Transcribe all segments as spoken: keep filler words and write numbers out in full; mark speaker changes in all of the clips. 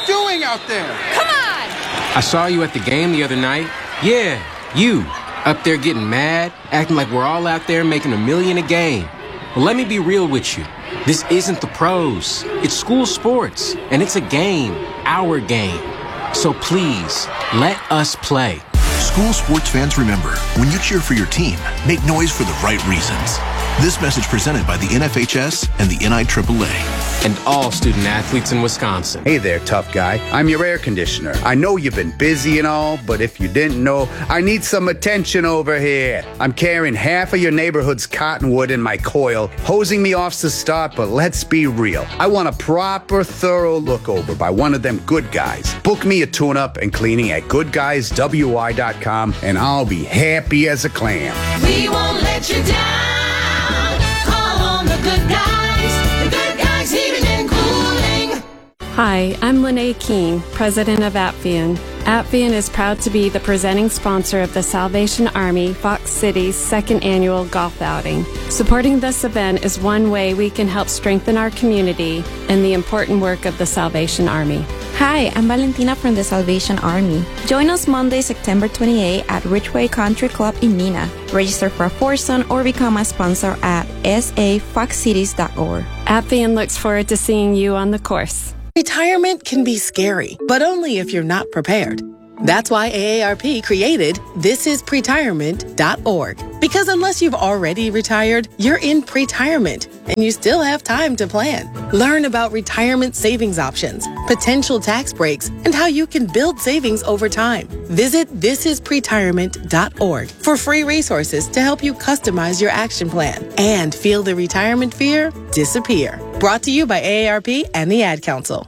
Speaker 1: doing out there?
Speaker 2: Come on!
Speaker 3: I saw you at the game the other night. Yeah, you. Up there getting mad, acting like we're all out there making a million a game. Well, let me be real with you. This isn't the pros. It's school sports, and it's a game, our game. So please, let us play.
Speaker 4: School sports fans, remember, when you cheer for your team, make noise for the right reasons. This message presented by the N F H S and the N I triple A.
Speaker 3: And all student athletes in Wisconsin.
Speaker 5: Hey there, tough guy. I'm your air conditioner. I know you've been busy and all, but if you didn't know, I need some attention over here. I'm carrying half of your neighborhood's cottonwood in my coil, hosing me off to start, but let's be real. I want a proper, thorough look over by one of them good guys. Book me a tune-up and cleaning at good guys w y dot com, and I'll be happy as a clam.
Speaker 6: We won't let you down. Call on the good guys. The good guys heating and cooling.
Speaker 7: Hi, I'm Lene Keene, president of Appian. Appian is proud to be the presenting sponsor of the Salvation Army Fox City's second annual golf outing. Supporting this event is one way we can help strengthen our community and the important work of the Salvation Army.
Speaker 8: Hi, I'm Valentina from the Salvation Army. Join us Monday, September twenty-eighth at Ridgeway Country Club in Neenah. Register for a foursome or become a sponsor at s a fox cities dot org.
Speaker 7: Appian looks forward to seeing you on the course.
Speaker 9: Retirement can be scary, but only if you're not prepared. That's why A A R P created this is pretirement dot org. Because unless you've already retired, you're in pretirement, and you still have time to plan. Learn about retirement savings options, potential tax breaks, and how you can build savings over time. Visit this is pretirement dot org for free resources to help you customize your action plan and feel the retirement fear disappear. Brought to you by A A R P and the Ad Council.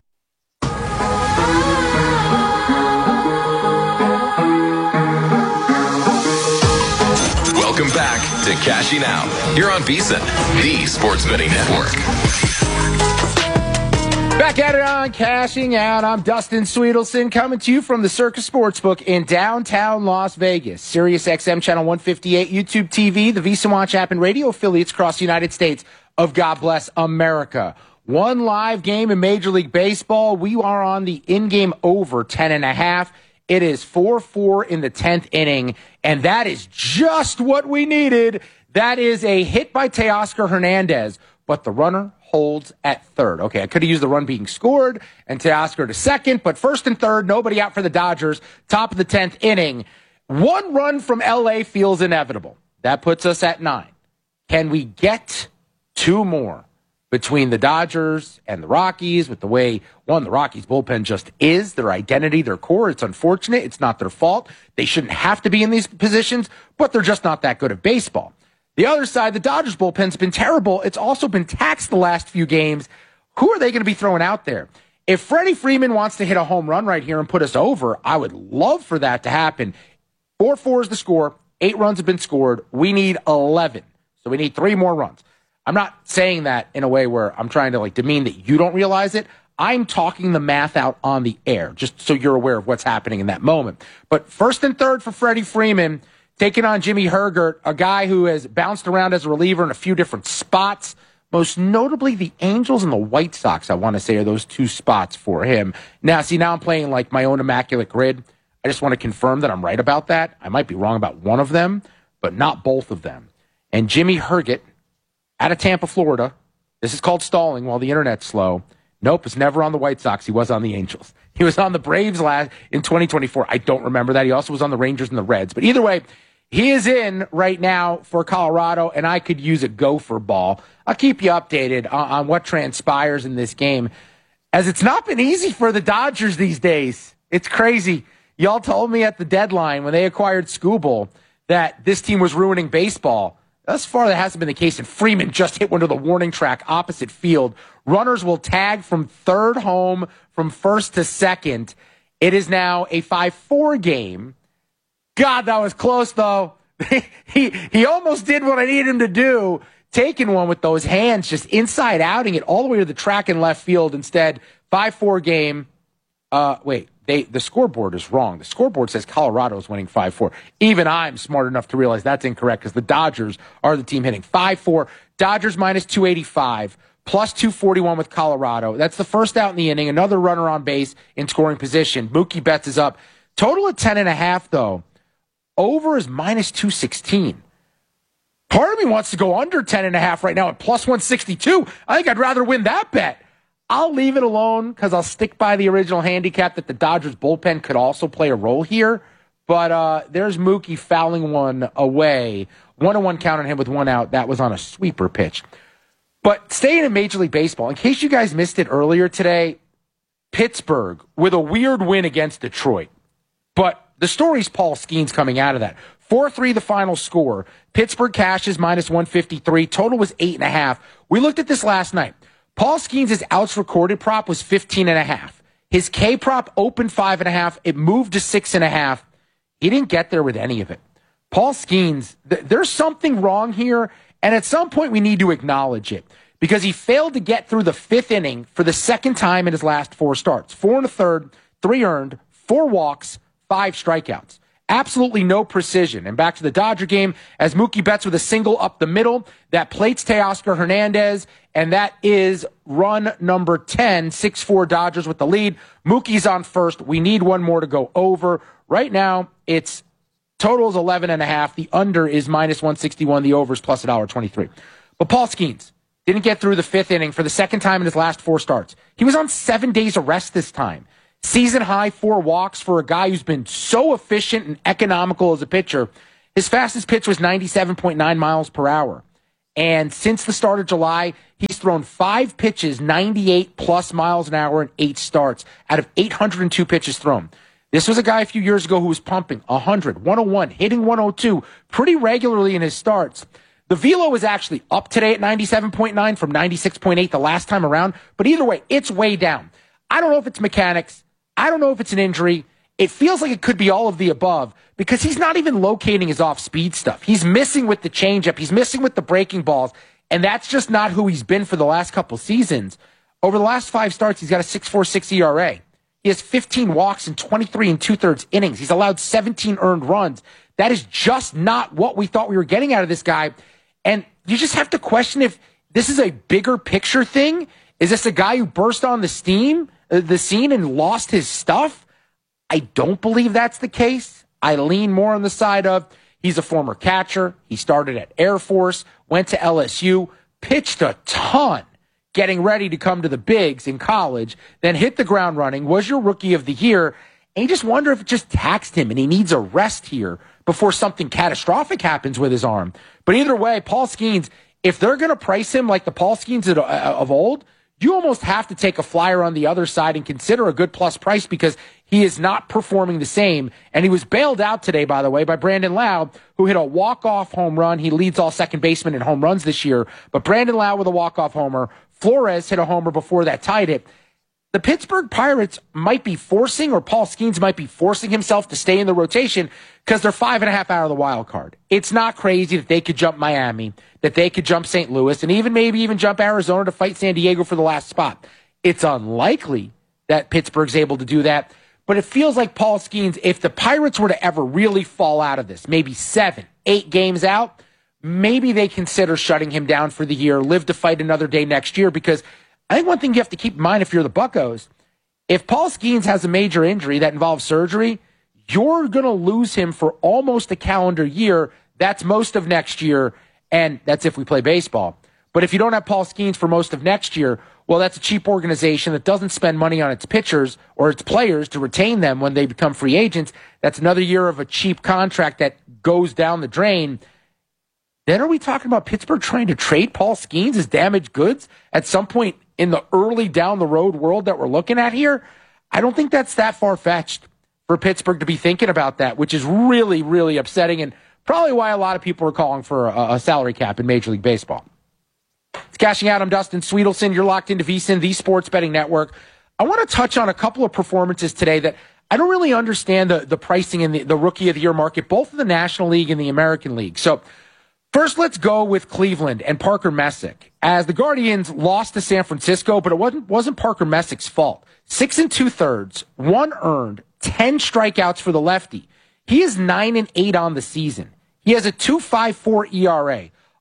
Speaker 10: Welcome back to Cashing Out. You're on VSiN, the Sports Betting Network.
Speaker 11: Back at it on Cashing Out. I'm Dustin Sweetelson coming to you from the Circus Sportsbook in downtown Las Vegas. Sirius X M Channel one fifty-eight, YouTube T V, the VSiN Watch app, and radio affiliates across the United States of God Bless America. One live game in Major League Baseball. We are on the in-game over ten and a half. It is four four in the tenth inning, and that is just what we needed. That is a hit by Teoscar Hernandez, but the runner holds at third. Okay, I could have used the run being scored and Teoscar to second, but first and third, nobody out for the Dodgers. Top of the tenth inning. One run from L A feels inevitable. That puts us at nine. Can we get two more between the Dodgers and the Rockies with the way, one, the Rockies bullpen just is, their identity, their core? It's unfortunate. It's not their fault. They shouldn't have to be in these positions, but they're just not that good at baseball. The other side, the Dodgers bullpen's been terrible. It's also been taxed the last few games. Who are they going to be throwing out there? If Freddie Freeman wants to hit a home run right here and put us over, I would love for that to happen. four four is the score. Eight runs have been scored. We need eleven. So we need three more runs. I'm not saying that in a way where I'm trying to like demean that you don't realize it. I'm talking the math out on the air, just so you're aware of what's happening in that moment. But first and third for Freddie Freeman, taking on Jimmy Hergert, a guy who has bounced around as a reliever in a few different spots. Most notably, the Angels and the White Sox, I want to say, are those two spots for him. Now, see, now I'm playing like my own immaculate grid. I just want to confirm that I'm right about that. I might be wrong about one of them, but not both of them. And Jimmy Hergert, out of Tampa, Florida. This is called stalling while the internet's slow. Nope, it's never on the White Sox. He was on the Angels. He was on the Braves last in twenty twenty-four. I don't remember that. He also was on the Rangers and the Reds. But either way, he is in right now for Colorado, and I could use a gopher ball. I'll keep you updated on, on what transpires in this game, as it's not been easy for the Dodgers these days. It's crazy. Y'all told me at the deadline when they acquired Skubal that this team was ruining baseball. Thus far, that hasn't been the case, and Freeman just hit one to the warning track opposite field. Runners will tag from third home, from first to second. It is now a five four game. God, that was close, though. he he almost did what I needed him to do, taking one with those hands, just inside outing it all the way to the track in left field. Instead, five four game. Uh, wait. They, the scoreboard is wrong. The scoreboard says Colorado is winning five four. Even I'm smart enough to realize that's incorrect because the Dodgers are the team hitting five four. Dodgers minus two eighty-five. plus two forty-one with Colorado. That's the first out in the inning. Another runner on base in scoring position. Mookie Betts is up. Total at ten and a half, though. Over is minus two sixteen. Part of me wants to go under ten and a half right now at plus one sixty-two. I think I'd rather win that bet. I'll leave it alone because I'll stick by the original handicap that the Dodgers bullpen could also play a role here. But uh, there's Mookie fouling one away. One on one count on him with one out. That was on a sweeper pitch. But staying in Major League Baseball, in case you guys missed it earlier today, Pittsburgh with a weird win against Detroit. But the story's Paul Skeens coming out of that. four three the final score. Pittsburgh cashes minus one fifty-three. Total was eight and a half. We looked at this last night. Paul Skeens' outs recorded prop was fifteen and a half. His K prop opened five and a half. It moved to six and a half. He didn't get there with any of it. Paul Skeens, th- there's something wrong here, and at some point we need to acknowledge it because he failed to get through the fifth inning for the second time in his last four starts. Four and a third, three earned, four walks, five strikeouts. Absolutely no precision. And back to the Dodger game, as Mookie Betts with a single up the middle, that plates Teoscar Hernandez, and that is run number ten, six four Dodgers with the lead. Mookie's on first. We need one more to go over. Right now, it's total is eleven and a half. The under is minus one sixty-one. The over is plus one twenty-three. But Paul Skeens didn't get through the fifth inning for the second time in his last four starts. He was on seven days of rest this time. Season high four walks for a guy who's been so efficient and economical as a pitcher. His fastest pitch was ninety-seven point nine miles per hour. And since the start of July, he's thrown five pitches, ninety-eight plus miles an hour in eight starts out of eight hundred two pitches thrown. This was a guy a few years ago who was pumping one hundred, one oh one, hitting one oh two pretty regularly in his starts. The velo is actually up today at ninety-seven point nine from ninety-six point eight the last time around. But either way, it's way down. I don't know if it's mechanics. I don't know if it's an injury. It feels like it could be all of the above because he's not even locating his off-speed stuff. He's missing with the changeup. He's missing with the breaking balls. And that's just not who he's been for the last couple seasons. Over the last five starts, he's got a six point four six E R A. He has fifteen walks in twenty-three and two-thirds innings. He's allowed seventeen earned runs. That is just not what we thought we were getting out of this guy. And you just have to question if this is a bigger picture thing. Is this a guy who burst on the steam, uh, the scene and lost his stuff? I don't believe that's the case. I lean more on the side of he's a former catcher. He started at Air Force, went to L S U, pitched a ton, getting ready to come to the bigs in college, then hit the ground running, was your rookie of the year, and you just wonder if it just taxed him and he needs a rest here before something catastrophic happens with his arm. But either way, Paul Skeens, if they're going to price him like the Paul Skeens of, of old, you almost have to take a flyer on the other side and consider a good plus price because he is not performing the same. And he was bailed out today, by the way, by Brandon Lowe, who hit a walk-off home run. He leads all second basemen in home runs this year. But Brandon Lowe with a walk-off homer. Flores hit a homer before that, tied it. The Pittsburgh Pirates might be forcing, or Paul Skeens might be forcing himself to stay in the rotation because they're five and a half out of the wild card. It's not crazy that they could jump Miami, that they could jump Saint Louis, and even maybe even jump Arizona to fight San Diego for the last spot. It's unlikely that Pittsburgh's able to do that, but it feels like Paul Skeens, if the Pirates were to ever really fall out of this, maybe seven, eight games out, maybe they consider shutting him down for the year, live to fight another day next year, because I think one thing you have to keep in mind if you're the Buccos, if Paul Skeens has a major injury that involves surgery, you're going to lose him for almost a calendar year. That's most of next year, and that's if we play baseball. But if you don't have Paul Skeens for most of next year, well, that's a cheap organization that doesn't spend money on its pitchers or its players to retain them when they become free agents. That's another year of a cheap contract that goes down the drain. Then are we talking about Pittsburgh trying to trade Paul Skeens as damaged goods at some point in the early down the road world that we're looking at here? I don't think that's that far-fetched for Pittsburgh to be thinking about that, which is really, really upsetting and probably why a lot of people are calling for a, a salary cap in Major League Baseball. It's Cashing Out. I'm Dustin Sweetelson. You're locked into VSiN, the Sports Betting Network. I want to touch on a couple of performances today that I don't really understand the, the pricing in the, the Rookie of the Year market, both in the National League and the American League. So first, let's go with Cleveland and Parker Messick. As the Guardians lost to San Francisco, but it wasn't, wasn't Parker Messick's fault. Six and two-thirds, one earned, ten strikeouts for the lefty. He is nine and eight on the season. He has a two point five four E R A.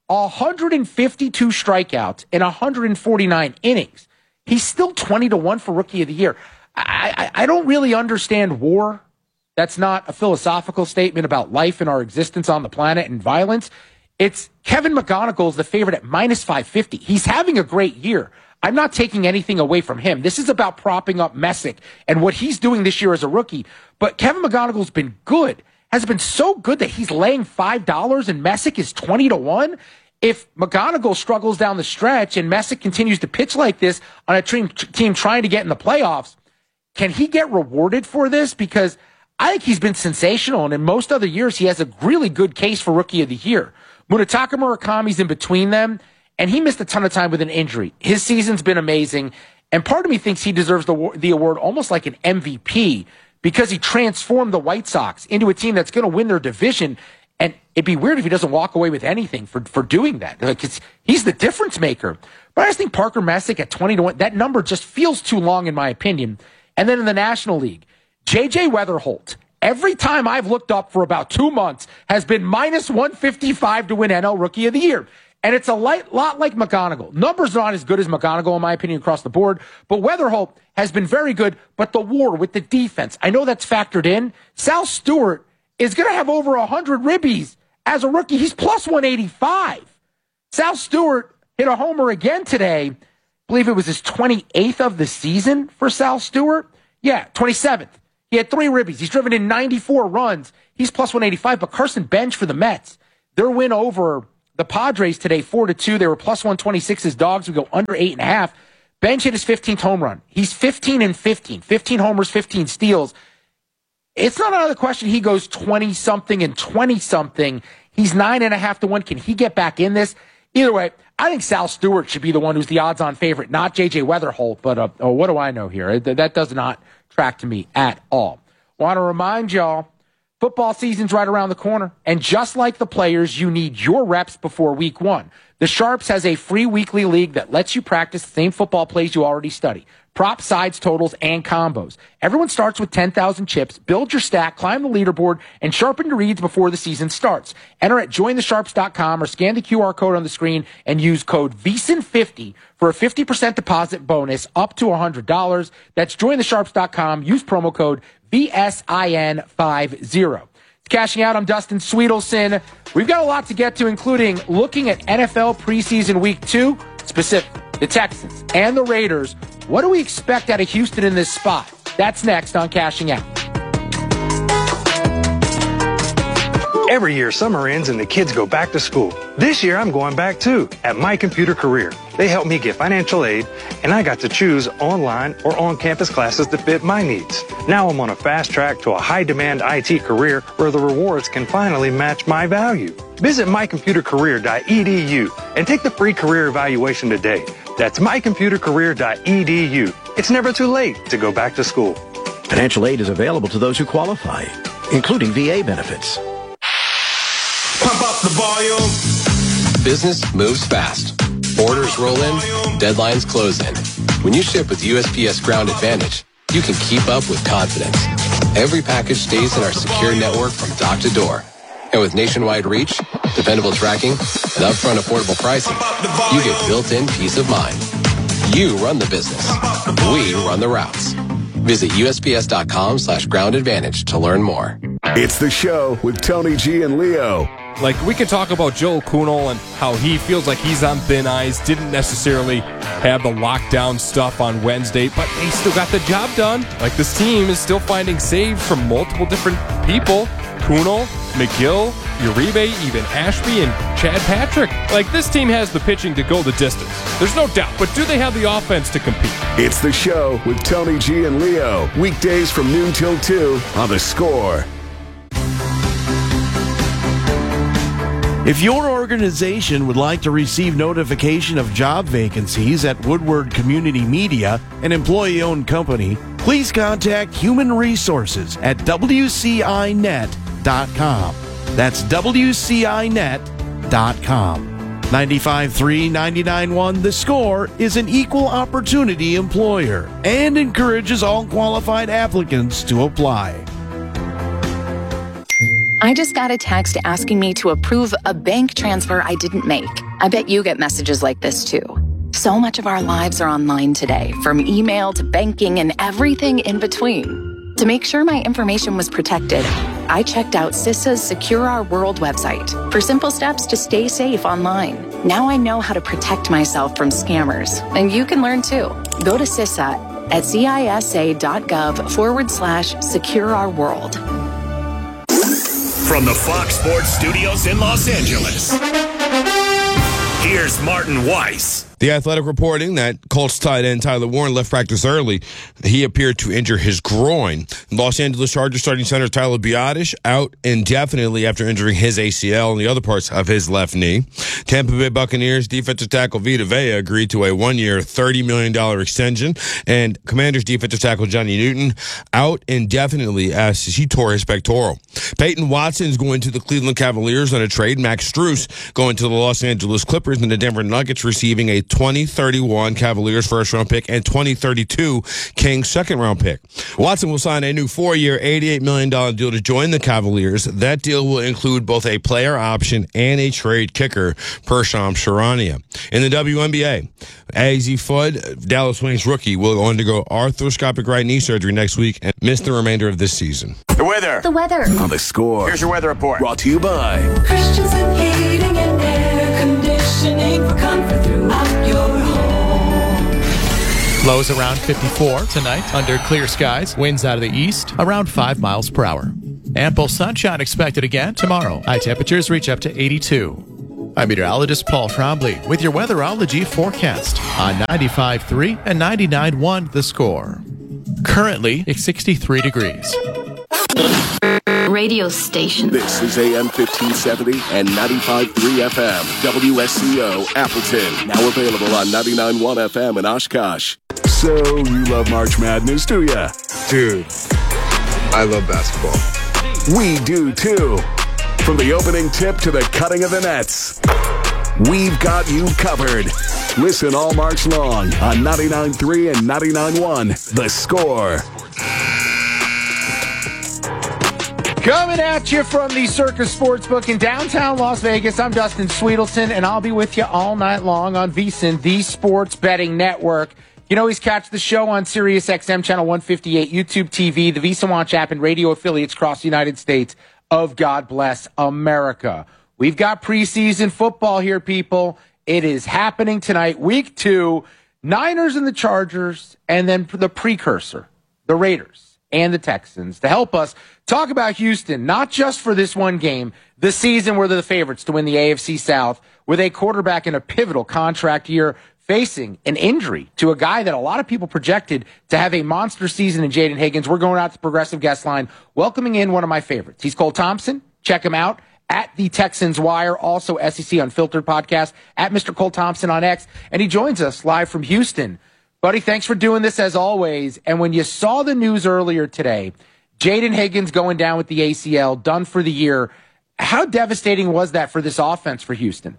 Speaker 11: one hundred fifty-two strikeouts in one hundred forty-nine innings. He's still twenty to one for Rookie of the Year. I, I, I don't really understand war. That's not a philosophical statement about life and our existence on the planet and violence. It's Kevin McGonigal is the favorite at minus five fifty. He's having a great year. I'm not taking anything away from him. This is about propping up Messick and what he's doing this year as a rookie. But Kevin McGonigal's been good, has been so good that he's laying five dollars and Messick is twenty to one. If McGonigal struggles down the stretch and Messick continues to pitch like this on a team, team trying to get in the playoffs, can he get rewarded for this? Because I think he's been sensational, and in most other years, he has a really good case for Rookie of the Year. Munetaka Murakami's in between them, and he missed a ton of time with an injury. His season's been amazing, and part of me thinks he deserves the, the award almost like an M V P because he transformed the White Sox into a team that's going to win their division, and it'd be weird if he doesn't walk away with anything for, for doing that. Like it's, he's the difference maker. But I just think Parker Messick at twenty to one, that number just feels too long in my opinion. And then in the National League, J J Weatherholt, every time I've looked up for about two months, has been minus one fifty-five to win N L Rookie of the Year. And it's a light, lot like McGonigal. Numbers not as good as McGonigal, in my opinion, across the board. But Weatherholt has been very good. But the war with the defense, I know that's factored in. Sal Stewart is going to have over one hundred ribbies as a rookie. He's plus one eighty-five. Sal Stewart hit a homer again today. I believe it was his twenty-eighth of the season for Sal Stewart. Yeah, twenty-seventh. He had three ribbies. He's driven in ninety-four runs. He's plus one eighty-five. But Carson Bench for the Mets, their win over the Padres today, four to two. They were plus one twenty-six. His Dogs would go under eight and a half. Bench hit his fifteenth home run. He's fifteen and fifteen. fifteen homers, fifteen steals. It's not another question he goes twenty-something and twenty-something. He's nine and a half to one. Can he get back in this? Either way, I think Sal Stewart should be the one who's the odds-on favorite, not J J Weatherholt. But uh, oh, what do I know here? That does not track to me at all. Want to remind y'all, football season's right around the corner. And just like the players, you need your reps before week one. The Sharps has a free weekly league that lets you practice the same football plays you already study. Props, sides, totals, and combos. Everyone starts with ten thousand chips. Build your stack, climb the leaderboard, and sharpen your reads before the season starts. Enter at join the sharps dot com or scan the Q R code on the screen and use code V S I N fifty for a fifty percent deposit bonus up to one hundred dollars. That's join the sharps dot com. Use promo code V S I N fifty. Cashing out, I'm Dustin Sweetelson. We've got a lot to get to, including looking at N F L preseason week two, specific, the Texans and the Raiders. What do we expect out of Houston in this spot? That's next on Cashing Out.
Speaker 1: Every year, summer ends and the kids go back to school. This year, I'm going back too at My Computer Career. They helped me get financial aid, and I got to choose online or on-campus classes that fit my needs. Now I'm on a fast track to a high-demand I T career where the rewards can finally match my value. Visit my computer career dot e d u and take the free career evaluation today. That's my computer career dot e d u. It's never too late to go back to school.
Speaker 2: Financial aid is available to those who qualify, including V A benefits.
Speaker 10: Pump up the volume. Business moves fast. Orders roll in, deadlines close in. When you ship with U S P S Ground Advantage, you can keep up with confidence. Every package stays in our secure network from dock to door. And with nationwide reach, dependable tracking, and upfront affordable pricing, you get built-in peace of mind. You run the business. We run the routes. Visit U S P S dot com slash ground advantage to learn more.
Speaker 12: It's the show with Tony G and Leo.
Speaker 13: Like, we can talk about Joel Kuhnel and how he feels like he's on thin ice, didn't necessarily have the lockdown stuff on Wednesday, but they still got the job done. Like, this team is still finding saves from multiple different people. Kuhnel, McGill, Uribe, even Ashby, and Chad Patrick. Like, this team has the pitching to go the distance. There's no doubt, but do they have the offense to compete?
Speaker 12: It's the show with Tony G and Leo. Weekdays from noon till two on The Score.
Speaker 14: If your organization would like to receive notification of job vacancies at Woodward Community Media, an employee-owned company, please contact Human Resources at w c i net dot com. That's w c i net dot com. ninety-five three, ninety-nine one The Score is an equal opportunity employer and encourages all qualified applicants to apply.
Speaker 15: I just got a text asking me to approve a bank transfer I didn't make. I bet you get messages like this too. So much of our lives are online today, from email to banking and everything in between. To make sure my information was protected, I checked out CISA's Secure Our World website for simple steps to stay safe online. Now I know how to protect myself from scammers, and you can learn too. Go to CISA at cisa.gov forward slash secure our world.
Speaker 16: From the Fox Sports Studios in Los Angeles, here's Martin Weiss.
Speaker 17: The Athletic reporting that Colts tight end Tyler Warren left practice early. He appeared to injure his groin. Los Angeles Chargers starting center Tyler Biadasz out indefinitely after injuring his A C L and the other parts of his left knee. Tampa Bay Buccaneers defensive tackle Vita Vea agreed to a one-year, thirty million dollars extension. And Commanders defensive tackle Johnny Newton out indefinitely as he tore his pectoral. Peyton Watson's going to the Cleveland Cavaliers on a trade. Max Strus going to the Los Angeles Clippers, and the Denver Nuggets receiving a twenty thirty-one Cavaliers first-round pick and twenty thirty-two Kings second-round pick. Watson will sign a new four-year, eighty-eight million dollars deal to join the Cavaliers. That deal will include both a player option and a trade kicker, per Shams Charania. In the W N B A, Azzi Fudd, Dallas Wings rookie, will undergo arthroscopic right knee surgery next week and miss the remainder of this season.
Speaker 16: The weather.
Speaker 6: The weather.
Speaker 12: On The Score.
Speaker 16: Here's your weather report.
Speaker 12: Brought to you by
Speaker 6: Christensen Heating and Air Conditioning for comfort throughout your home.
Speaker 18: Lows around fifty-four tonight under clear skies. Winds out of the east around five miles per hour. Ample sunshine expected again tomorrow. High temperatures reach up to eighty-two. I'm meteorologist Paul Trombley with your weatherology forecast on ninety-five point three and ninety-nine point one The Score. Currently, it's sixty-three degrees.
Speaker 19: Radio station.
Speaker 12: This is A M fifteen seventy and ninety-five point three F M. W S C O Appleton. Now available on ninety-nine point one F M in Oshkosh. So, you love March Madness, do ya?
Speaker 20: Dude, I love basketball.
Speaker 12: We do too. From the opening tip to the cutting of the nets, we've got you covered. Listen all March long on ninety-nine point three and ninety-nine point one The Score.
Speaker 11: Coming at you from the Circus Sportsbook in downtown Las Vegas, I'm Dustin Sweetelson, and I'll be with you all night long on VSiN, the Sports Betting Network. You can always catch the show on Sirius X M Channel one fifty-eight, YouTube T V, the VSiN Watch app, and radio affiliates across the United States of God Bless America. We've got preseason football here, people. It is happening tonight, week two. Niners and the Chargers, and then the precursor, the Raiders and the Texans, to help us talk about Houston, not just for this one game, the season where they're the favorites to win the A F C South, with a quarterback in a pivotal contract year facing an injury to a guy that a lot of people projected to have a monster season in Jaden Higgins. We're going out to the Progressive Guest Line, welcoming in one of my favorites. He's Cole Thompson. Check him out at the Texans Wire, also S E C Unfiltered podcast, at Mister Cole Thompson on X, and he joins us live from Houston. Buddy, thanks for doing this as always. And when you saw the news earlier today, Jaden Higgins going down with the A C L, done for the year, how devastating was that for this offense for Houston?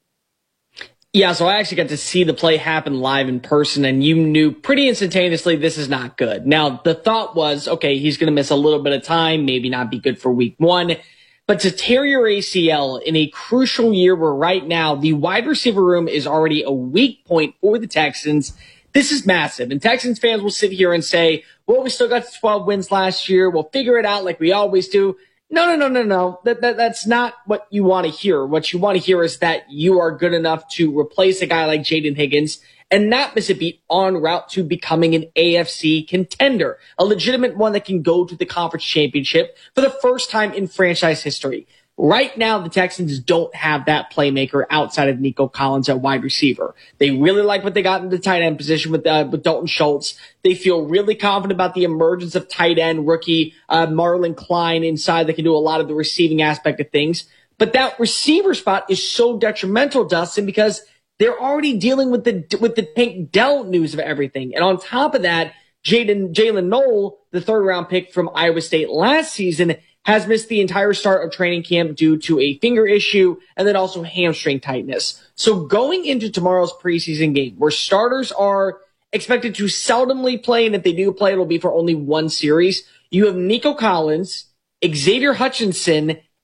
Speaker 21: Yeah, so I actually got to see the play happen live in person, and you knew pretty instantaneously this is not good. Now, the thought was, okay, he's going to miss a little bit of time, maybe not be good for week one. But to tear your A C L in a crucial year where right now the wide receiver room is already a weak point for the Texans, this is massive. And Texans fans will sit here and say, well, we still got twelve wins last year. We'll figure it out like we always do. No, no, no, no, no. That, that, that's not what you want to hear. What you want to hear is that you are good enough to replace a guy like Jaden Higgins and not miss a beat en route to becoming an A F C contender, a legitimate one that can go to the conference championship for the first time in franchise history. Right now, the Texans don't have that playmaker outside of Nico Collins at wide receiver. They really like what they got in the tight end position with uh, with Dalton Schultz. They feel really confident about the emergence of tight end rookie uh, Marlon Klein inside that can do a lot of the receiving aspect of things. But that receiver spot is so detrimental, Dustin, because they're already dealing with the with the Tank Dell news of everything. And on top of that, Jaden Jalen Knoll, the third round pick from Iowa State last season, has missed the entire start of training camp due to a finger issue and then also hamstring tightness. So going into tomorrow's preseason game, where starters are expected to seldomly play, and if they do play, it'll be for only one series, you have Nico Collins, Xavier Hutchinson,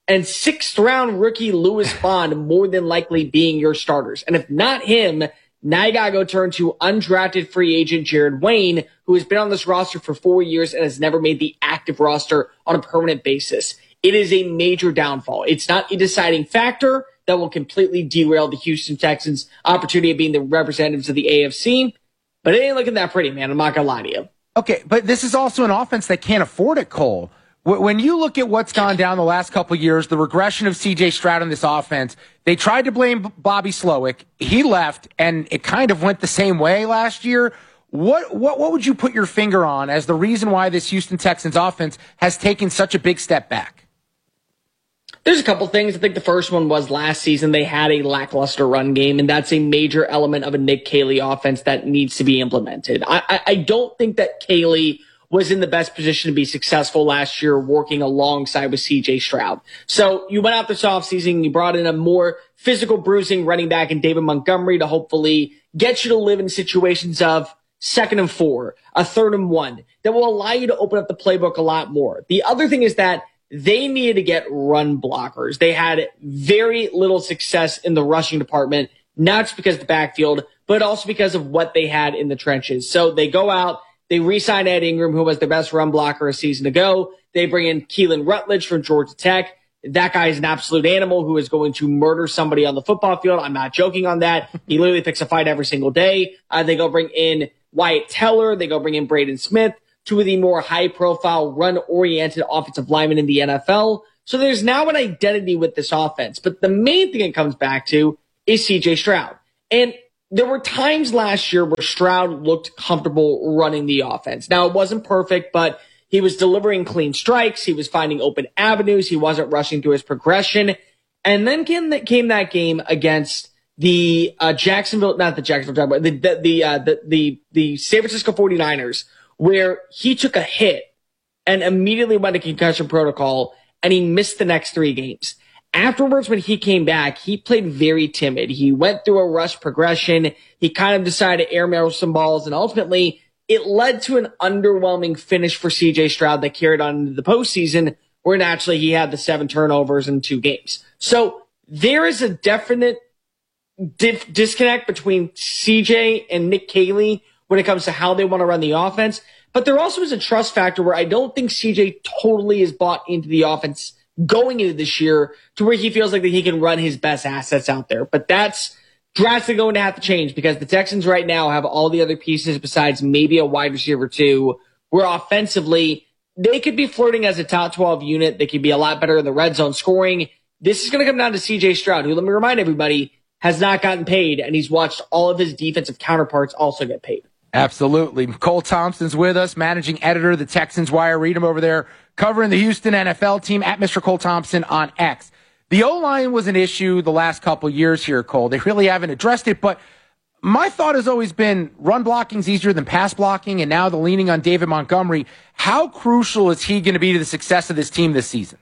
Speaker 21: and sixth round rookie Lewis Bond more than likely being your starters. And if not him, now you gotta go turn to undrafted free agent Jared Wayne, who has been on this roster for four years and has never made the active roster on a permanent basis. It is a major downfall. It's not a deciding factor that will completely derail the Houston Texans' opportunity of being the representatives of the A F C, but it ain't looking that pretty, man. I'm not gonna lie to you.
Speaker 11: Okay, but this is also an offense that can't afford it, Cole. When you look at what's gone down the last couple of years, the regression of C J Stroud in this offense, they tried to blame Bobby Slowick. He left, and it kind of went the same way last year. What, what, what would you put your finger on as the reason why this Houston Texans offense has taken such a big step back?
Speaker 21: There's a couple things. I think the first one was last season they had a lackluster run game, and that's a major element of a Nick Caley offense that needs to be implemented. I, I, I don't think that Caley was in the best position to be successful last year working alongside with C J Stroud. So you went out this offseason, you brought in a more physical bruising running back in David Montgomery to hopefully get you to live in situations of second and four, a third and one, that will allow you to open up the playbook a lot more. The other thing is that they needed to get run blockers. They had very little success in the rushing department, not just because of the backfield, but also because of what they had in the trenches. So they go out, they re-sign Ed Ingram, who was their best run blocker a season ago. They bring in Keelan Rutledge from Georgia Tech. That guy is an absolute animal who is going to murder somebody on the football field. I'm not joking on that. He literally picks a fight every single day. Uh, they go bring in Wyatt Teller. They go bring in Braden Smith, two of the more high-profile, run-oriented offensive linemen in the N F L. So there's now an identity with this offense. But the main thing it comes back to is C J Stroud. And there were times last year where Stroud looked comfortable running the offense. Now, it wasn't perfect, but he was delivering clean strikes. He was finding open avenues. He wasn't rushing through his progression. And then came that, came that game against the uh, Jacksonville, not the Jacksonville, but the, the, the, uh, the, the, the San Francisco forty-niners, where he took a hit and immediately went to concussion protocol, and he missed the next three games. Afterwards, when he came back, he played very timid. He went through a rush progression. He kind of decided to airmail some balls, and ultimately it led to an underwhelming finish for C J Stroud that carried on into the postseason, where naturally he had the seven turnovers in two games. So there is a definite dif- disconnect between C J and Nick Caley when it comes to how they want to run the offense. But there also is a trust factor where I don't think C J totally is bought into the offense going into this year to where he feels like that he can run his best assets out there. But that's drastically going to have to change because the Texans right now have all the other pieces besides maybe a wide receiver too, where offensively they could be flirting as a top twelve unit. They could be a lot better in the red zone scoring. This is going to come down to C J Stroud, who, let me remind everybody, has not gotten paid, and he's watched all of his defensive counterparts also get paid.
Speaker 11: Absolutely. Cole Thompson's with us, managing editor of the Texans Wire. Read him over there, covering the Houston N F L team at Mister Cole Thompson on X. The O-line was an issue the last couple years here, Cole. They really haven't addressed it, but my thought has always been run blocking is easier than pass blocking, and now the leaning on David Montgomery. How crucial is he going to be to the success of this team this season?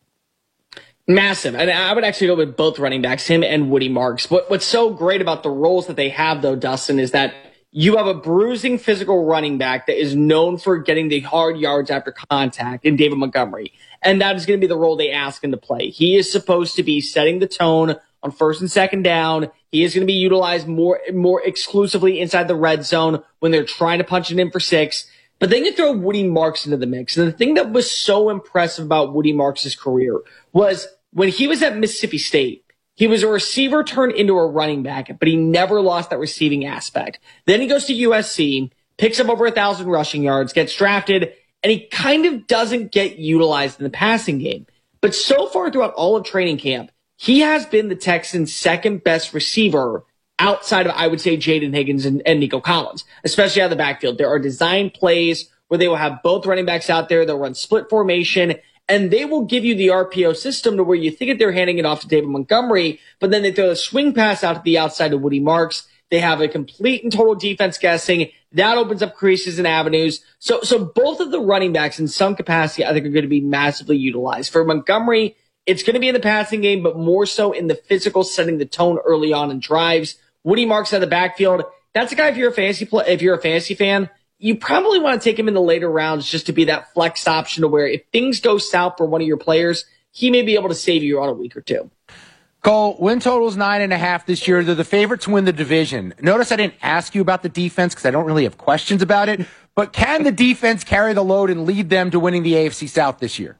Speaker 21: Massive. And I would actually go with both running backs, him and Woody Marks. What, what's so great about the roles that they have, though, Dustin, is that you have a bruising physical running back that is known for getting the hard yards after contact in David Montgomery. And that is going to be the role they ask him to play. He is supposed to be setting the tone on first and second down. He is going to be utilized more, more exclusively inside the red zone when they're trying to punch it in for six. But then you throw Woody Marks into the mix. And the thing that was so impressive about Woody Marks' career was when he was at Mississippi State, he was a receiver turned into a running back, but he never lost that receiving aspect. Then he goes to U S C, picks up over a thousand rushing yards, gets drafted, and he kind of doesn't get utilized in the passing game. But so far throughout all of training camp, he has been the Texans' second best receiver outside of, I would say, Jaden Higgins and, and Nico Collins, especially out of the backfield. There are design plays where they will have both running backs out there. They'll run split formation, and they will give you the R P O system to where you think that they're handing it off to David Montgomery, but then they throw a swing pass out to the outside of Woody Marks. They have a complete and total defense guessing. That opens up creases and avenues. So, so both of the running backs in some capacity, I think, are going to be massively utilized. For Montgomery, it's going to be in the passing game, but more so in the physical, setting the tone early on in drives. Woody Marks out of the backfield. That's a guy, if you're a fantasy play, if you're a fantasy fan, you probably want to take him in the later rounds just to be that flex option to where if things go south for one of your players, he may be able to save you on a week or two.
Speaker 11: Cole, win total's nine and a half this year. They're the favorite to win the division. Notice I didn't ask you about the defense because I don't really have questions about it. But can the defense carry the load and lead them to winning the A F C South this year?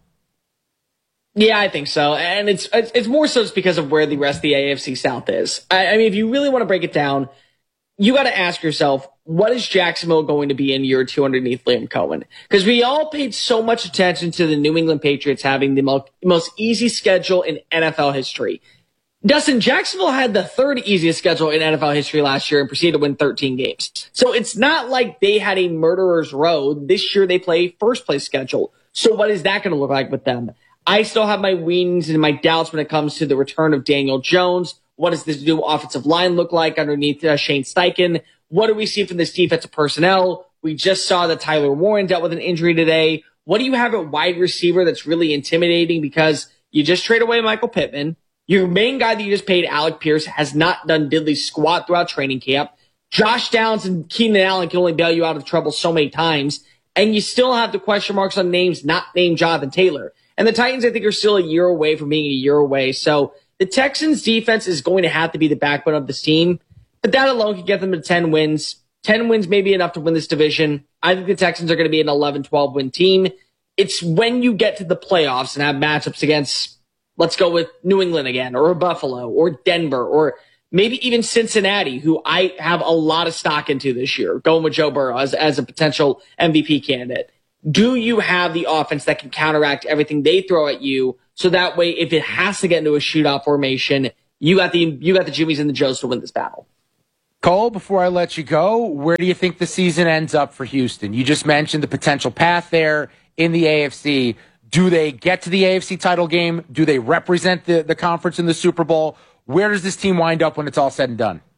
Speaker 21: Yeah, I think so. And it's it's more so just because of where the rest of the A F C South is. I, I mean, if you really want to break it down, you got to ask yourself, what is Jacksonville going to be in year two underneath Liam Cohen? Because we all paid so much attention to the New England Patriots having the mo- most easy schedule in N F L history. Dustin, Jacksonville had the third easiest schedule in N F L history last year and proceeded to win thirteen games. So it's not like they had a murderer's row. This year they play first place schedule. So what is that going to look like with them? I still have my wings and my doubts when it comes to the return of Daniel Jones. What does this new offensive line look like underneath uh, Shane Steichen? What do we see from this defensive personnel? We just saw that Tyler Warren dealt with an injury today. What do you have at wide receiver that's really intimidating? Because you just trade away Michael Pittman. Your main guy that you just paid, Alec Pierce, has not done diddly squat throughout training camp. Josh Downs and Keenan Allen can only bail you out of trouble so many times. And you still have the question marks on names not named Jonathan Taylor. And the Titans, I think, are still a year away from being a year away. So the Texans' defense is going to have to be the backbone of this team. But that alone can get them to ten wins. ten wins may be enough to win this division. I think the Texans are going to be an eleven twelve win team. It's when you get to the playoffs and have matchups against, let's go with New England again, or Buffalo, or Denver, or maybe even Cincinnati, who I have a lot of stock into this year, going with Joe Burrow as, as a potential M V P candidate. Do you have the offense that can counteract everything they throw at you? So that way, if it has to get into a shootout formation, you got the you got the Jimmies and the Joes to win this battle.
Speaker 11: Cole, before I let you go, where do you think the season ends up for Houston? You just mentioned the potential path there in the A F C. Do they get to the A F C title game? Do they represent the, the conference in the Super Bowl? Where does this team wind up when it's all said and done?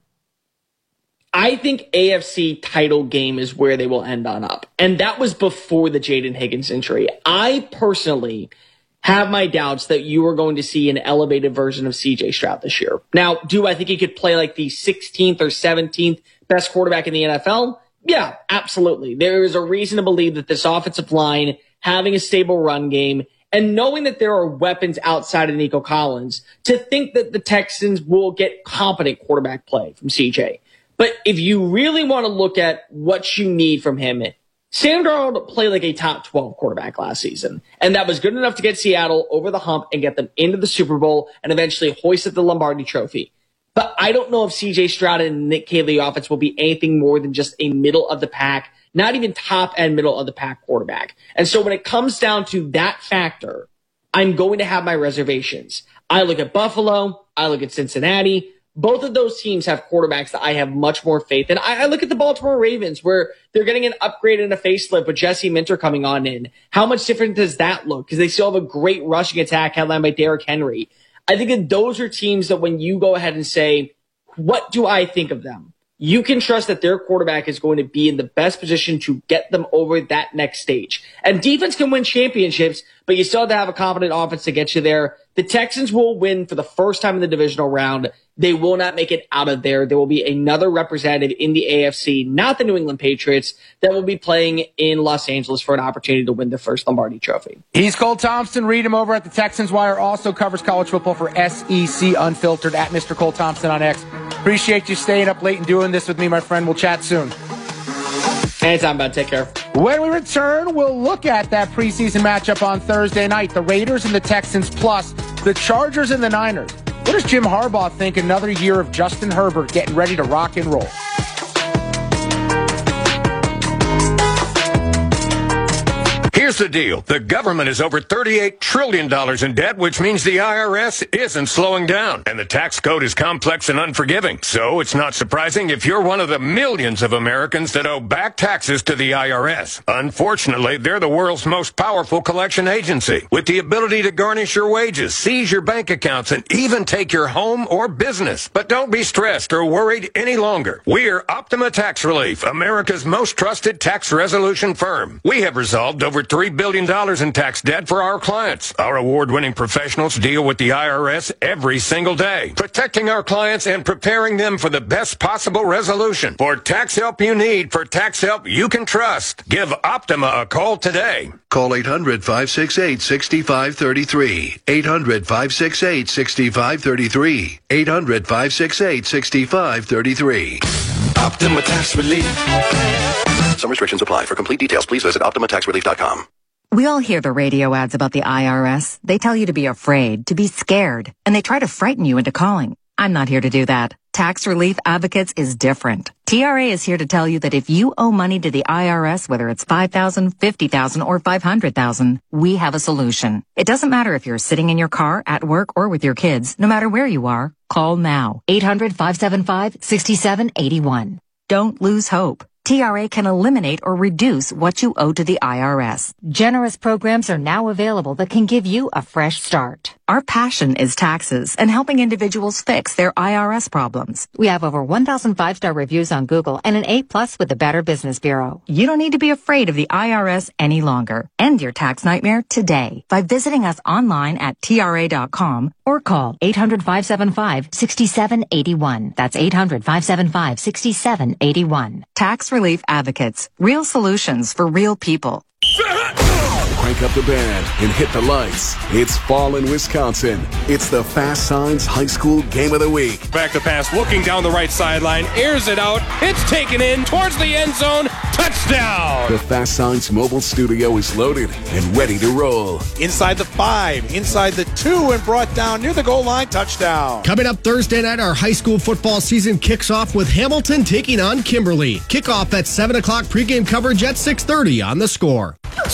Speaker 21: I think A F C title game is where they will end on up. And that was before the Jaden Higgins injury. I personally have my doubts that you are going to see an elevated version of C J Stroud this year. Now, do I think he could play like the sixteenth or seventeenth best quarterback in the N F L? Yeah, absolutely. There is a reason to believe that this offensive line, having a stable run game, and knowing that there are weapons outside of Nico Collins, to think that the Texans will get competent quarterback play from C J. But if you really want to look at what you need from him, Sam Darnold played like a top twelve quarterback last season. And that was good enough to get Seattle over the hump and get them into the Super Bowl and eventually hoisted the Lombardi Trophy. But I don't know if C J Stroud and Nick Caley offense will be anything more than just a middle of the pack, not even top and middle of the pack quarterback. And so when it comes down to that factor, I'm going to have my reservations. I look at Buffalo. I look at Cincinnati. Both of those teams have quarterbacks that I have much more faith in. I, I look at the Baltimore Ravens, where they're getting an upgrade and a facelift with Jesse Minter coming on in. How much different does that look? Because they still have a great rushing attack headlined by Derrick Henry. I think that those are teams that when you go ahead and say, what do I think of them? You can trust that their quarterback is going to be in the best position to get them over that next stage. And defense can win championships, but you still have to have a competent offense to get you there. The Texans will win for the first time in the divisional round. They will not make it out of there. There will be another representative in the A F C, not the New England Patriots, that will be playing in Los Angeles for an opportunity to win the first Lombardi Trophy.
Speaker 11: He's Cole Thompson. Read him over at the Texans Wire. Also covers college football for S E C Unfiltered at Mister Cole Thompson on X. Appreciate you staying up late and doing this with me, my friend. We'll chat soon.
Speaker 21: Anytime, bud. Take care.
Speaker 11: When we return, we'll look at that preseason matchup on Thursday night. The Raiders and the Texans, plus the Chargers and the Niners. What does Jim Harbaugh think another year of Justin Herbert getting ready to rock and roll?
Speaker 19: Here's the deal. The government is over thirty-eight trillion dollars in debt, which means the I R S isn't slowing down. And the tax code is complex and unforgiving. So it's not surprising if you're one of the millions of Americans that owe back taxes to the I R S. Unfortunately, they're the world's most powerful collection agency, with the ability to garnish your wages, seize your bank accounts, and even take your home or business. But don't be stressed or worried any longer. We're Optima Tax Relief, America's most trusted tax resolution firm. We have resolved over three three billion dollars in tax debt for our clients. Our award-winning professionals deal with the I R S every single day, protecting our clients and preparing them for the best possible resolution. For tax help you need, for tax help you can trust, give Optima a call today.
Speaker 4: Call eight hundred, five six eight, six five three three. eight hundred, five six eight, six five three three. eight hundred, five six eight, six five three three.
Speaker 22: Optima Tax Relief.
Speaker 4: Some restrictions apply. For complete details, please visit optima tax relief dot com.
Speaker 23: We all hear the radio ads about the I R S. They tell you to be afraid, to be scared, and they try to frighten you into calling. I'm not here to do that. Tax Relief Advocates is different. T R A is here to tell you that if you owe money to the I R S, whether it's five thousand dollars, fifty thousand dollars, or five hundred thousand dollars, we have a solution. It doesn't matter if you're sitting in your car, at work, or with your kids. No matter where you are, call now. eight hundred, five seven five, six seven eight one. Don't lose hope. T R A can eliminate or reduce what you owe to the I R S. Generous programs are now available that can give you a fresh start. Our passion is taxes and helping individuals fix their I R S problems. We have over one thousand five-star reviews on Google and an A plus with the Better Business Bureau. You don't need to be afraid of the I R S any longer. End your tax nightmare today by visiting us online at T R A dot com or call eight hundred, five seven five, six seven eight one. That's eight hundred, five seven five, six seven eight one. Tax Relief Advocates. Real solutions for real people.
Speaker 12: Crank up the band and hit the lights. It's fall in Wisconsin. It's the Fast Signs High School Game of the Week.
Speaker 13: Back to pass, looking down the right sideline, airs it out. It's taken in towards the end zone. Touchdown!
Speaker 12: The Fast Signs mobile studio is loaded and ready to roll.
Speaker 24: Inside the five, inside the two, and brought down near the goal line. Touchdown.
Speaker 25: Coming up Thursday night, our high school football season kicks off with Hamilton taking on Kimberly. Kickoff at seven o'clock, pregame coverage at six thirty on The Score.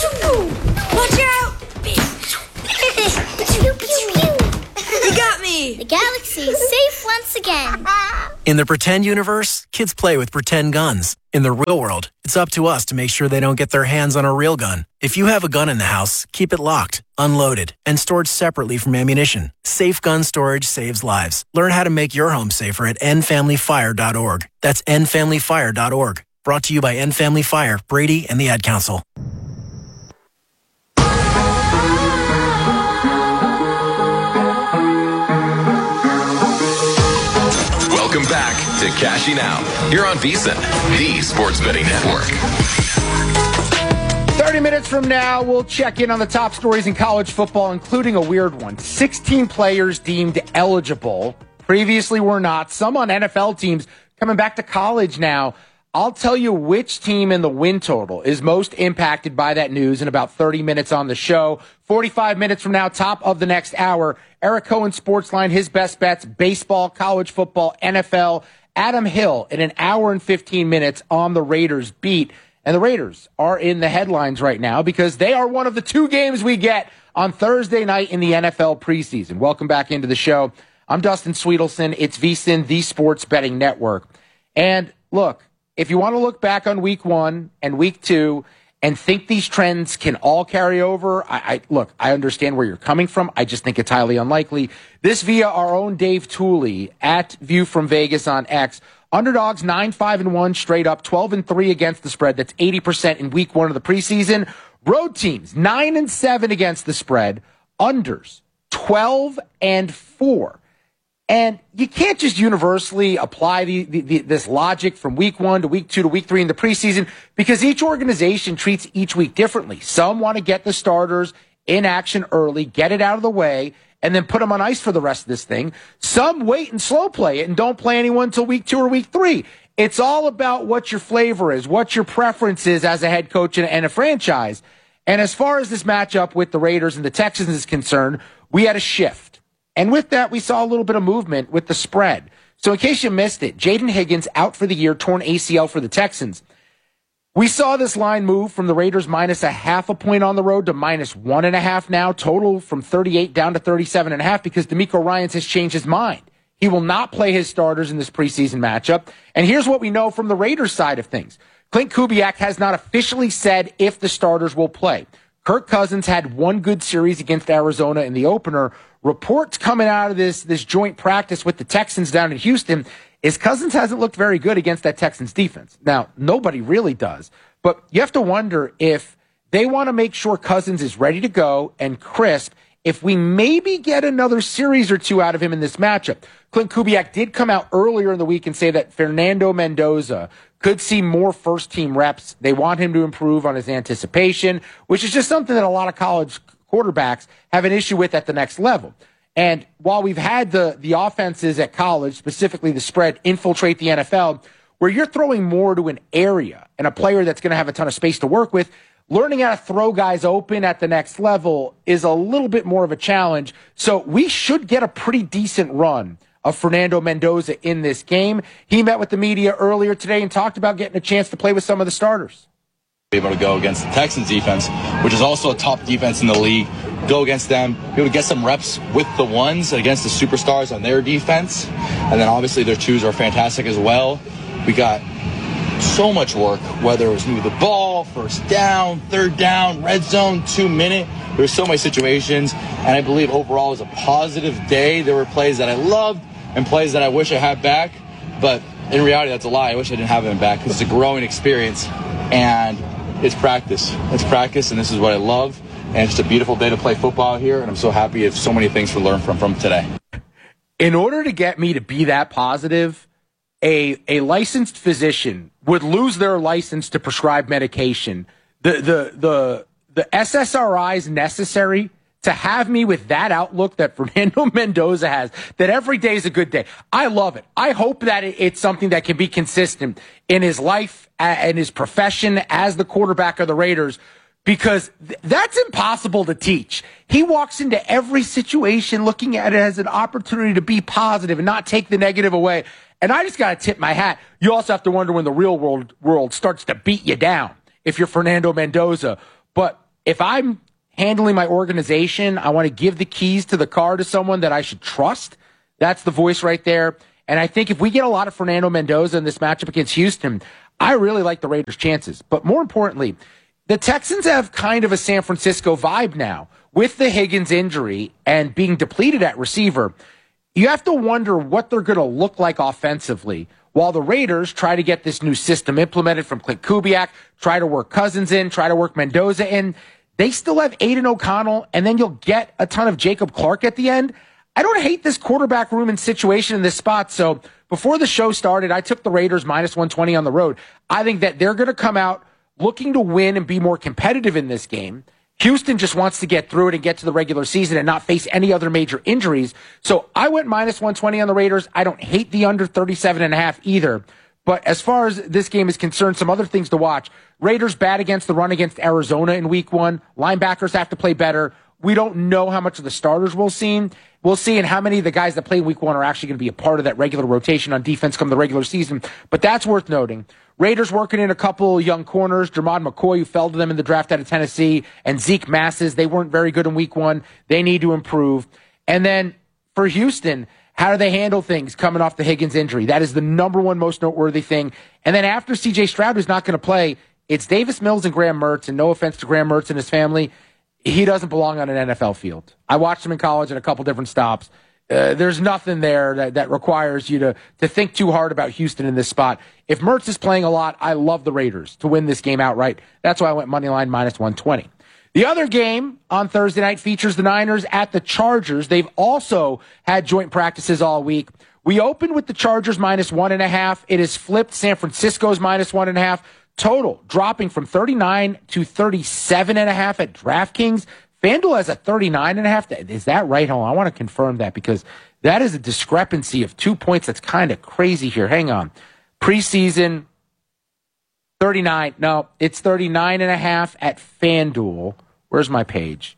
Speaker 6: Watch out! Pew, pew, pew. You got me! The galaxy is safe once again.
Speaker 26: In the pretend universe, kids play with pretend guns. In the real world, it's up to us to make sure they don't get their hands on a real gun. If you have a gun in the house, keep it locked, unloaded, and stored separately from ammunition. Safe gun storage saves lives. Learn how to make your home safer at end family fire dot org. That's end family fire dot org. Brought to you by End Family Fire, Brady, and the Ad Council.
Speaker 27: Welcome back to Cashing Out here on VSiN, the Sports Betting Network.
Speaker 11: thirty minutes from now, we'll check in on the top stories in college football, including a weird one. sixteen players deemed eligible. Previously were not. Some on N F L teams coming back to college now. I'll tell you which team in the win total is most impacted by that news in about thirty minutes on the show. forty-five minutes from now, top of the next hour, Eric Cohen Sportsline, his best bets, baseball, college football, N F L. Adam Hill in an hour and fifteen minutes on the Raiders beat. And the Raiders are in the headlines right now because they are one of the two games we get on Thursday night in the N F L preseason. Welcome back into the show. I'm Dustin Sweetelson. It's VSiN, the Sports Betting Network. And look, if you want to look back on week one and week two and think these trends can all carry over, I, I look, I understand where you're coming from. I just think it's highly unlikely. This via our own Dave Tooley at View from Vegas on X. Underdogs nine five and one straight up, twelve and three against the spread. That's eighty percent in week one of the preseason. Road teams nine and seven against the spread. Unders twelve and four. And you can't just universally apply the, the, the, this logic from week one to week two to week three in the preseason because each organization treats each week differently. Some want to get the starters in action early, get it out of the way, and then put them on ice for the rest of this thing. Some wait and slow play it and don't play anyone until week two or week three. It's all about what your flavor is, what your preference is as a head coach and, and a franchise. And as far as this matchup with the Raiders and the Texans is concerned, we had a shift. And with that, we saw a little bit of movement with the spread. So in case you missed it, Jaden Higgins out for the year, torn A C L for the Texans. We saw this line move from the Raiders minus a half a point on the road to minus one and a half now, total from thirty-eight down to thirty-seven and a half because D'Amico Ryans has changed his mind. He will not play his starters in this preseason matchup. And here's what we know from the Raiders side of things. Clint Kubiak has not officially said if the starters will play. Kirk Cousins had one good series against Arizona in the opener. Reports coming out of this, this joint practice with the Texans down in Houston is Cousins hasn't looked very good against that Texans defense. Now, nobody really does, but you have to wonder if they want to make sure Cousins is ready to go and crisp if we maybe get another series or two out of him in this matchup. Clint Kubiak did come out earlier in the week and say that Fernando Mendoza could see more first-team reps. They want him to improve on his anticipation, which is just something that a lot of college quarterbacks have an issue with at the next level. And while we've had the, the offenses at college, specifically the spread, infiltrate the N F L, where you're throwing more to an area and a player that's going to have a ton of space to work with, learning how to throw guys open at the next level is a little bit more of a challenge. So we should get a pretty decent run of Fernando Mendoza in this game. He met with the media earlier today and talked about getting a chance to play with some of the starters.
Speaker 1: Be able to go against the Texans defense, which is also a top defense in the league, go against them, be able to get some reps with the ones against the superstars on their defense. And then obviously their twos are fantastic as well. We got so much work, whether it was move the ball, first down, third down, red zone, two minute. There's so many situations, and I believe overall it was a positive day. There were plays that I loved and plays that I wish I had back, but in reality, that's a lie. I wish I didn't have them back because it's a growing experience, and it's practice. It's practice, and this is what I love, and it's just a beautiful day to play football here, and I'm so happy I have so many things to learn from from today.
Speaker 11: In order to get me to be that positive, a a licensed physician would lose their license to prescribe medication. The the the the S S R Is necessary to have me with that outlook that Fernando Mendoza has, that every day is a good day. I love it. I hope that it's something that can be consistent in his life and his profession as the quarterback of the Raiders, because th- that's impossible to teach. He walks into every situation looking at it as an opportunity to be positive and not take the negative away. And I just got to tip my hat. You also have to wonder when the real world world starts to beat you down if you're Fernando Mendoza. But if I'm handling my organization, I want to give the keys to the car to someone that I should trust. That's the voice right there. And I think if we get a lot of Fernando Mendoza in this matchup against Houston, I really like the Raiders' chances. But more importantly, the Texans have kind of a San Francisco vibe now. With the Higgins injury and being depleted at receiver, you have to wonder what they're going to look like offensively while the Raiders try to get this new system implemented from Clint Kubiak, try to work Cousins in, try to work Mendoza in. They still have Aiden O'Connell, and then you'll get a ton of Jacob Clark at the end. I don't hate this quarterback room and situation in this spot. So before the show started, I took the Raiders minus one twenty on the road. I think that they're going to come out looking to win and be more competitive in this game. Houston just wants to get through it and get to the regular season and not face any other major injuries. So I went minus one twenty on the Raiders. I don't hate the under thirty-seven and a half either. But as far as this game is concerned, some other things to watch. Raiders bad against the run against Arizona in week one. Linebackers have to play better. We don't know how much of the starters we'll see. We'll see and how many of the guys that play week one are actually going to be a part of that regular rotation on defense come the regular season. But that's worth noting. Raiders working in a couple young corners. Jermod McCoy, who fell to them in the draft out of Tennessee, and Zeke Masses. They weren't very good in week one. They need to improve. And then for Houston, how do they handle things coming off the Higgins injury? That is the number one most noteworthy thing. And then after C J Stroud, who's not going to play, it's Davis Mills and Graham Mertz. And no offense to Graham Mertz and his family, he doesn't belong on an N F L field. I watched him in college at a couple different stops. Uh, there's nothing there that, that requires you to, to think too hard about Houston in this spot. If Mertz is playing a lot, I love the Raiders to win this game outright. That's why I went money line minus one twenty. The other game on Thursday night features the Niners at the Chargers. They've also had joint practices all week. We opened with the Chargers minus one and a half. It has flipped San Francisco's minus one and a half. Total dropping from thirty-nine to thirty-seven and a half at DraftKings. FanDuel has a thirty-nine and a half. Is that right? Hold on. I want to confirm that because that is a discrepancy of two points. That's kind of crazy here. Hang on. Preseason, thirty-nine. No, it's thirty-nine and a half at FanDuel. Where's my page?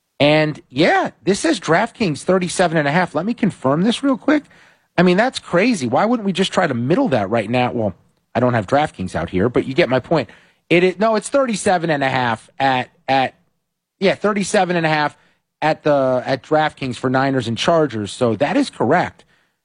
Speaker 11: And yeah, this says DraftKings thirty-seven and a half. Let me confirm this real quick. I mean, that's crazy. Why wouldn't we just try to middle that right now? Well, I don't have DraftKings out here, but you get my point. It is, no, it's thirty-seven and a half at, at, yeah, thirty-seven and a half at the, at DraftKings for Niners and Chargers. So that is correct.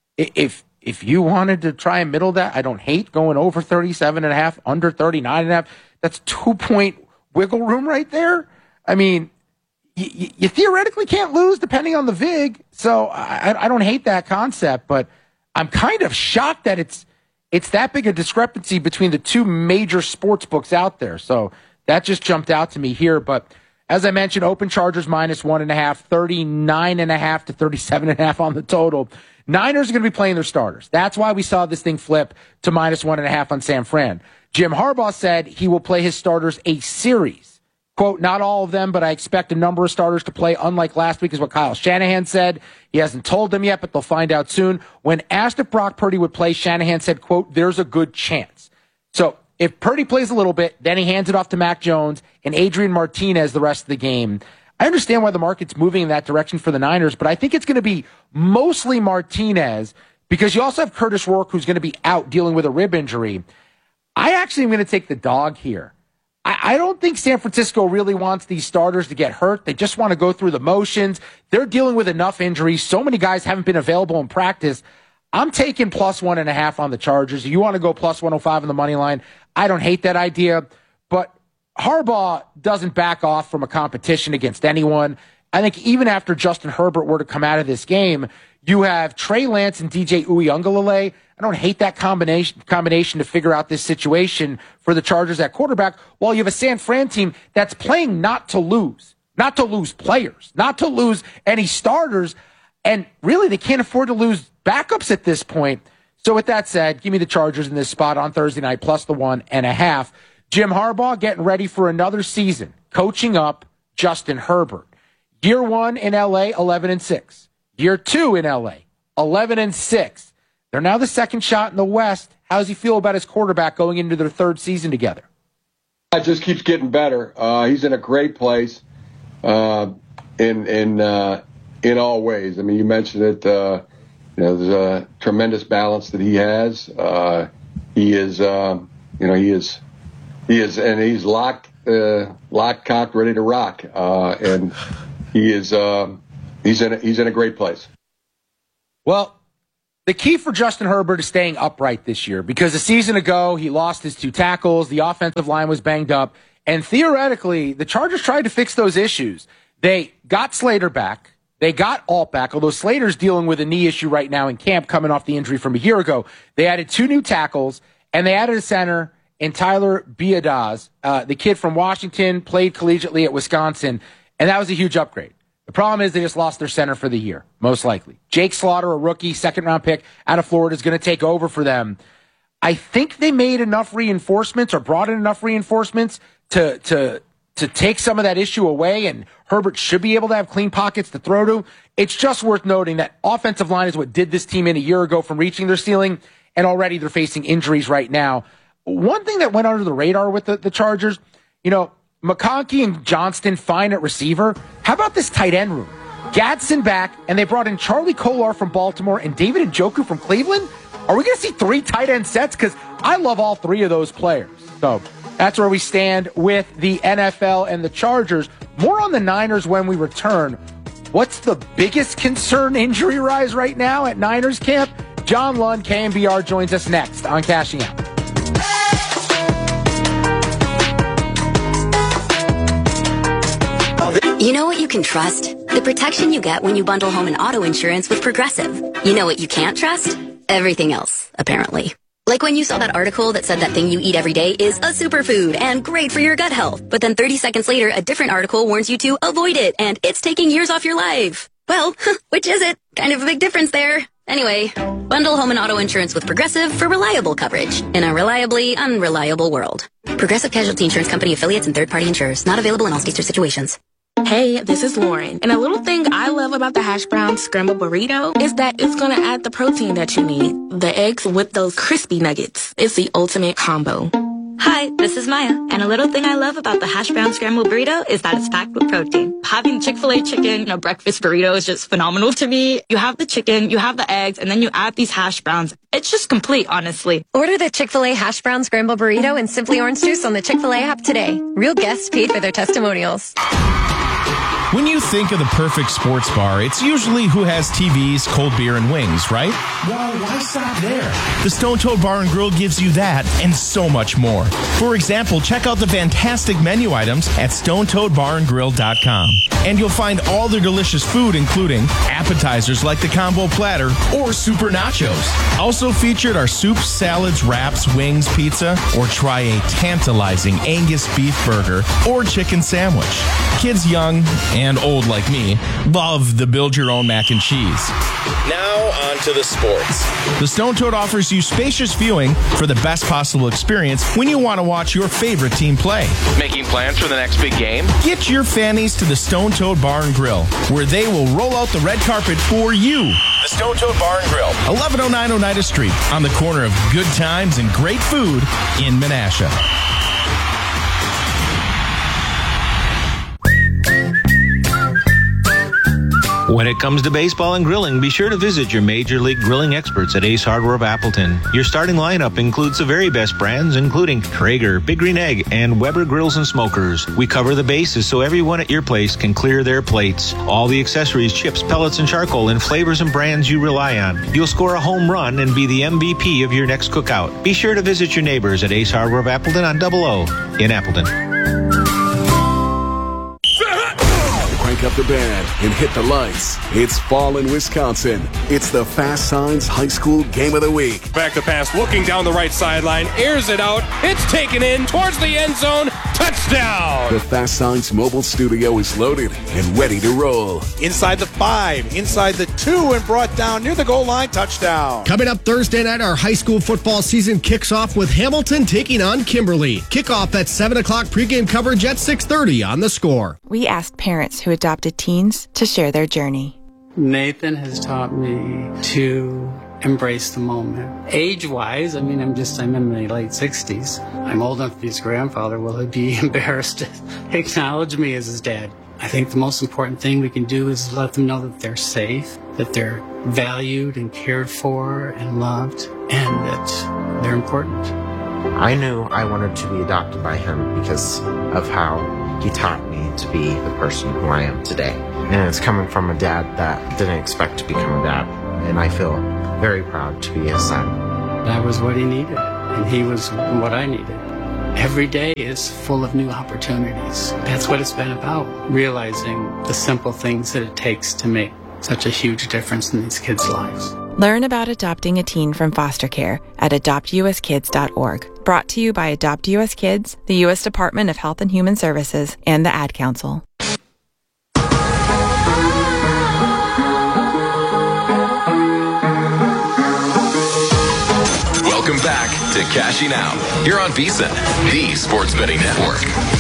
Speaker 11: If, if you wanted to try and middle that, I don't hate going over thirty-seven and a half, under thirty-nine and a half. That's two point wiggle room right there. I mean, you, you theoretically can't lose depending on the vig. So I, I don't hate that concept, but I'm kind of shocked that it's, it's that big a discrepancy between the two major sports books out there. So That just jumped out to me here. But as I mentioned, open Chargers minus one and a half, thirty-nine and a half to thirty-seven and a half on the total. Niners are going to be playing their starters. That's why we saw this thing flip to minus one and a half on San Fran. Jim Harbaugh said he will play his starters a series. Quote, not all of them, but I expect a number of starters to play, unlike last week, is what Kyle Shanahan said. He hasn't told them yet, but they'll find out soon. When asked if Brock Purdy would play, Shanahan said, quote, there's a good chance. So if Purdy plays a little bit, then he hands it off to Mac Jones and Adrian Martinez the rest of the game. I understand why the market's moving in that direction for the Niners, but I think it's going to be mostly Martinez because you also have Curtis Rourke, who's going to be out dealing with a rib injury. I actually am going to take the dog here. I, I don't think San Francisco really wants these starters to get hurt. They just want to go through the motions. They're dealing with enough injuries. So many guys haven't been available in practice. I'm taking plus one and a half on the Chargers. If you want to go plus one oh five on the money line, I don't hate that idea. But Harbaugh doesn't back off from a competition against anyone. I think even after Justin Herbert were to come out of this game, you have Trey Lance and D J Uiagalelei. I don't hate that combination combination to figure out this situation for the Chargers at quarterback, while you have a San Fran team that's playing not to lose, not to lose players, not to lose any starters, and really they can't afford to lose backups at this point. So with that said, give me the Chargers in this spot on Thursday night, plus the one and a half. Jim Harbaugh getting ready for another season, coaching up Justin Herbert. Year one in L A, eleven and six. Year two in L A, eleven and six. They're now the second shot in the West. How does he feel about his quarterback going into their third season together?
Speaker 2: It just keeps getting better. Uh, he's in a great place uh, in in uh, in all ways. I mean, you mentioned it. Uh, you know, there's a tremendous balance that he has. Uh, he is, um, you know, he is, he is, and he's locked, uh, locked, cocked, ready to rock. Uh, and he is, um, he's in, a, he's in a great place.
Speaker 11: Well, the key for Justin Herbert is staying upright this year because a season ago he lost his two tackles, the offensive line was banged up, and theoretically the Chargers tried to fix those issues. They got Slater back, they got Alt back, although Slater's dealing with a knee issue right now in camp coming off the injury from a year ago. They added two new tackles, and they added a center in Tyler Biadasz, uh, the kid from Washington, played collegiately at Wisconsin, and that was a huge upgrade. The problem is they just lost their center for the year, most likely. Jake Slaughter, a rookie, second-round pick out of Florida, is going to take over for them. I think they made enough reinforcements or brought in enough reinforcements to to to take some of that issue away, and Herbert should be able to have clean pockets to throw to. It's just worth noting that offensive line is what did this team in a year ago from reaching their ceiling, and already they're facing injuries right now. One thing that went under the radar with the, the Chargers, you know, McConkey and Johnston fine at receiver. How about this tight end room? Gadsden back, and they brought in Charlie Kolar from Baltimore and David Njoku from Cleveland. Are we going to see three tight end sets? Because I love all three of those players. So that's where we stand with the N F L and the Chargers. More on the Niners when we return. What's the biggest concern injury rise right now at Niners camp? John Lund, K M B R, joins us next on Cashing Out.
Speaker 3: You know what you can trust? The protection you get when you bundle home and auto insurance with Progressive. You know what you can't trust? Everything else, apparently. Like when you saw that article that said that thing you eat every day is a superfood and great for your gut health. But then thirty seconds later, a different article warns you to avoid it and it's taking years off your life. Well, which is it? Kind of a big difference there. Anyway, bundle home and auto insurance with Progressive for reliable coverage in a reliably unreliable world. Progressive Casualty Insurance Company affiliates and third-party insurers. Not available in all states or situations.
Speaker 5: Hey, this is Lauren. And a little thing I love about the hash brown scrambled burrito is that it's going to add the protein that you need. The eggs with those crispy nuggets. It's the ultimate combo.
Speaker 7: Hi, this is Maya. And a little thing I love about the hash brown scrambled burrito is that it's packed with protein. Having Chick-fil-A chicken in a breakfast burrito is just phenomenal to me. You have the chicken, you have the eggs, and then you add these hash browns. It's just complete, honestly.
Speaker 8: Order the Chick-fil-A hash brown scrambled burrito and Simply Orange Juice on the Chick-fil-A app today. Real guests paid for their testimonials.
Speaker 9: When you think of the perfect sports bar, it's usually who has T Vs, cold beer, and wings, right? Well, why stop there? The Stone Toad Bar and Grill gives you that and so much more. For example, check out the fantastic menu items at stone toad bar and grill dot com. And you'll find all their delicious food, including appetizers like the combo platter or super nachos. Also featured are soups, salads, wraps, wings, pizza, or try a tantalizing Angus beef burger or chicken sandwich. Kids young and old like me love the build your own mac and cheese. Now on to the sports. The Stone Toad offers you spacious viewing for the best possible experience when you want to watch your favorite team play.
Speaker 10: Making plans for the next big game?
Speaker 9: Get your fannies to the Stone Toad Bar and Grill, where they will roll out the red carpet for you. The Stone Toad Bar and Grill, eleven oh nine Oneida Street, on the corner of good times and great food in Menasha.
Speaker 14: When it comes to baseball and grilling, be sure to visit your Major League Grilling experts at Ace Hardware of Appleton. Your starting lineup includes the very best brands, including Traeger, Big Green Egg, and Weber Grills and Smokers. We cover the bases so everyone at your place can clear their plates. All the accessories, chips, pellets, and charcoal in flavors and brands you rely on. You'll score a home run and be the M V P of your next cookout. Be sure to visit your neighbors at Ace Hardware of Appleton on Double O in Appleton.
Speaker 12: Crank up the band and hit the lights. It's fall in Wisconsin. It's the Fast Signs High School Game of the Week.
Speaker 13: Back to pass, looking down the right sideline, airs it out. It's taken in towards the end zone. Touchdown!
Speaker 12: The Fast Signs mobile studio is loaded and ready to roll.
Speaker 24: Inside the five, inside the two, and brought down near the goal line. Touchdown.
Speaker 25: Coming up Thursday night, our high school football season kicks off with Hamilton taking on Kimberly. Kickoff at seven o'clock, pregame coverage at six thirty on The Score.
Speaker 15: We asked parents who adopted teens to share their journey.
Speaker 16: Nathan has taught me to embrace the moment. Age-wise, I mean, I'm just, I'm in my late sixties. I'm old enough to be his grandfather. Will he be embarrassed to acknowledge me as his dad? I think the most important thing we can do is let them know that they're safe, that they're valued and cared for and loved, and that they're important.
Speaker 17: I knew I wanted to be adopted by him because of how he taught me to be the person who I am today. And it's coming from a dad that didn't expect to become a dad. And I feel very proud to be his son.
Speaker 16: That was what he needed, and he was what I needed. Every day is full of new opportunities. That's what it's been about, realizing the simple things that it takes to make such a huge difference in these kids' lives.
Speaker 15: Learn about adopting a teen from foster care at adopt u s kids dot org. Brought to you by Adopt U S Kids, the U S Department of Health and Human Services, and the Ad Council.
Speaker 27: Welcome back to Cashing Out here on VSiN, the Sports Betting Network.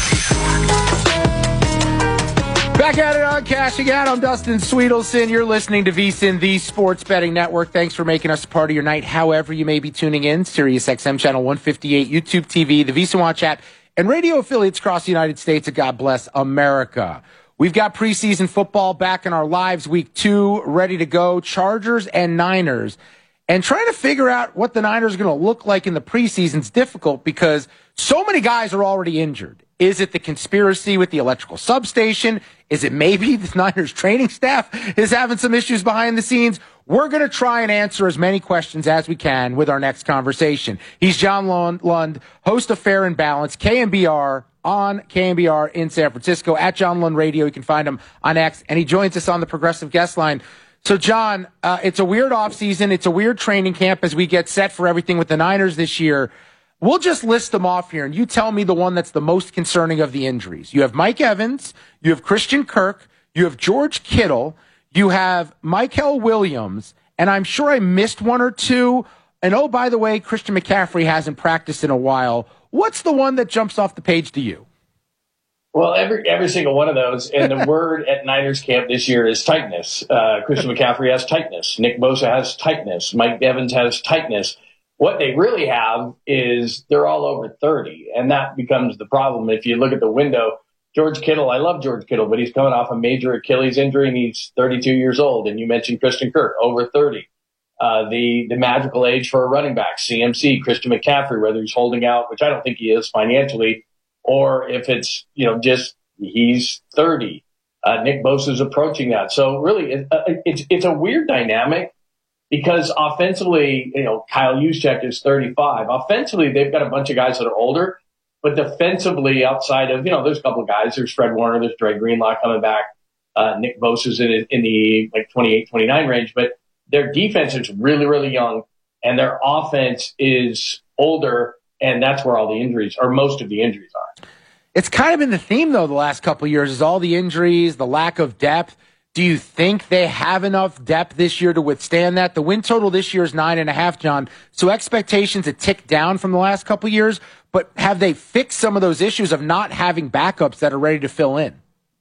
Speaker 11: Back at it on Cashing Out. I'm Dustin Sweetelson. You're listening to VSiN, the Sports Betting Network. Thanks for making us a part of your night, however you may be tuning in. Sirius X M Channel one fifty-eight, YouTube T V, the VSiN Watch app, and radio affiliates across the United States. And God bless America. We've got preseason football back in our lives, week two, ready to go. Chargers and Niners. And trying to figure out what the Niners are going to look like in the preseason is difficult because so many guys are already injured. Is it the conspiracy with the electrical substation? Is it maybe the Niners training staff is having some issues behind the scenes? We're going to try and answer as many questions as we can with our next conversation. He's John Lund, host of Fair and Balanced, K M B R on K M B R in San Francisco, at John Lund Radio. You can find him on X, and he joins us on the Progressive Guest Line. So, John, uh, it's a weird offseason. It's a weird training camp as we get set for everything with the Niners this year. We'll just list them off here, and you tell me the one that's the most concerning of the injuries. You have Mike Evans, you have Christian Kirk, you have George Kittle, you have Michael Williams, and I'm sure I missed one or two. And, oh, by the way, Christian McCaffrey hasn't practiced in a while. What's the one that jumps off the page to you?
Speaker 18: Well, every every single one of those, and the word at Niners camp this year is tightness. Uh, Christian McCaffrey has tightness. Nick Bosa has tightness. Mike Evans has tightness. What they really have is they're all over thirty, and that becomes the problem. If you look at the window, George Kittle, I love George Kittle, but he's coming off a major Achilles injury, and he's thirty-two years old. And you mentioned Christian Kirk, over thirty. Uh, the, the magical age for a running back, C M C, Christian McCaffrey, whether he's holding out, which I don't think he is financially, or if it's, you know, just he's thirty. Uh, Nick Bosa is approaching that. So really, it, uh, it's it's a weird dynamic because offensively, you know, Kyle Juszczyk is thirty-five. Offensively, they've got a bunch of guys that are older, but defensively, outside of, you know, there's a couple of guys. There's Fred Warner, there's Dre Greenlaw coming back. Uh, Nick Bosa's in in the like twenty-eight, twenty-nine range, but their defense is really, really young, and their offense is older, and that's where all the injuries, or most of the injuries are.
Speaker 11: It's kind of been the theme, though, the last couple of years, is all the injuries, the lack of depth. Do you think they have enough depth this year to withstand that? The win total this year is nine and a half, John. So expectations a tick down from the last couple of years, but have they fixed some of those issues of not having backups that are ready to fill in?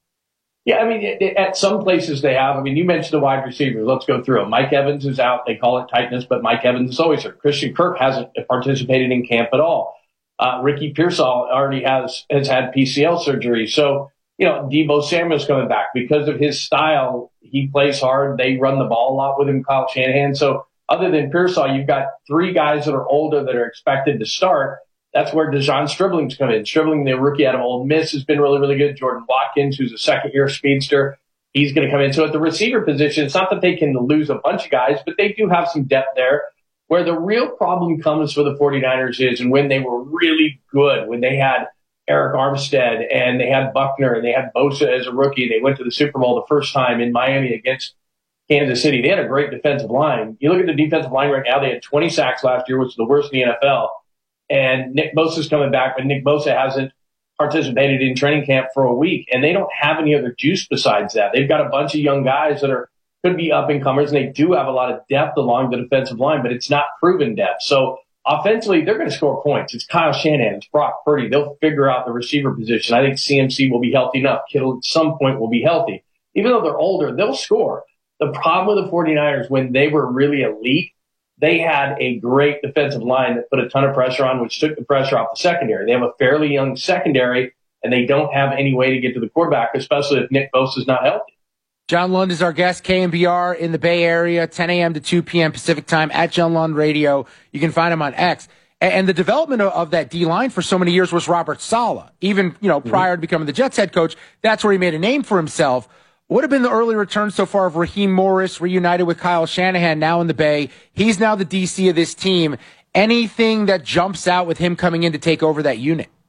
Speaker 18: Yeah, I mean, it, it, at some places they have. I mean, you mentioned the wide receivers. Let's go through them. Mike Evans is out. They call it tightness, but Mike Evans is always hurt. Christian Kirk hasn't participated in camp at all. Uh, Ricky Pearsall already has, has had P C L surgery. So, you know, Deebo Samuel's coming back because of his style. He plays hard. They run the ball a lot with him, Kyle Shanahan. So other than Pearsall, you've got three guys that are older that are expected to start. That's where Dejon Stribling's come in. Stribling, the rookie out of Ole Miss, has been really, really good. Jordan Watkins, who's a second-year speedster, he's going to come in. So at the receiver position, it's not that they can lose a bunch of guys, but they do have some depth there. Where the real problem comes for the 49ers is, and when they were really good, when they had Eric Armstead and they had Buckner and they had Bosa as a rookie, they went to the Super Bowl the first time in Miami against Kansas City. They had a great defensive line. You look at the defensive line right now, they had twenty sacks last year, which is the worst in the N F L. And Nick Bosa's coming back, but Nick Bosa hasn't participated in training camp for a week, and they don't have any other juice besides that. They've got a bunch of young guys that are could be up-and-comers, and they do have a lot of depth along the defensive line, but it's not proven depth. So offensively, they're going to score points. It's Kyle Shanahan. It's Brock Purdy. They'll figure out the receiver position. I think C M C will be healthy enough. Kittle at some point will be healthy. Even though they're older, they'll score. The problem with the 49ers, when they were really elite, they had a great defensive line that put a ton of pressure on, which took the pressure off the secondary. They have a fairly young secondary, and they don't have any way to get to the quarterback, especially if Nick Bosa is not healthy.
Speaker 11: John Lund is our guest, K N B R in the Bay Area, ten a.m. to two p.m. Pacific time at John Lund Radio. You can find him on X. And the development of that D-line for so many years was Robert Saleh. Even, you know, prior to becoming the Jets head coach, that's where he made a name for himself. What have been the early returns so far of Raheem Morris, reunited with Kyle Shanahan, now in the Bay? He's now the D C of this team. Anything that jumps out with him coming in to take over that unit?